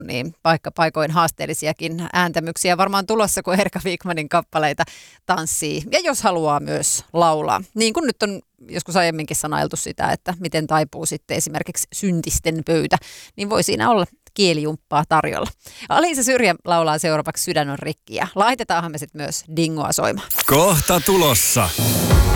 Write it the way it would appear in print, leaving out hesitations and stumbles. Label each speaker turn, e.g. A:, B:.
A: niin paikka paikoin haasteellisiakin ääntämyksiä varmaan tulossa, kun Erika Wigmanin kappaleita tanssii. Ja jos haluaa myös laulaa, niin kuin nyt on joskus aiemminkin sanailtu sitä, että miten taipuu sitten esimerkiksi Syntisten pöytä, niin voi siinä olla kielijumppaa tarjolla. Alisa Syrjä laulaa seuraavaksi Sydän on rikki ja laitetaanhan me sitten myös Dingoa soimaan.
B: Kohta tulossa.